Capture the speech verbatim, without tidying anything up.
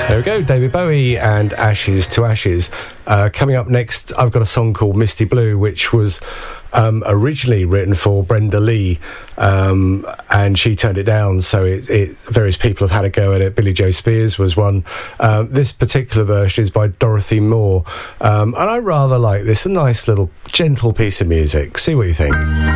There we go, David Bowie and Ashes to Ashes. Uh, coming up next, I've got a song called Misty Blue, which was um, originally written for Brenda Lee, um, and she turned it down, so it, it, various people have had a go at it. Billy Joe Spears was one. Um, this particular version is by Dorothy Moore, um, and I rather like this. A nice little gentle piece of music. See what you think.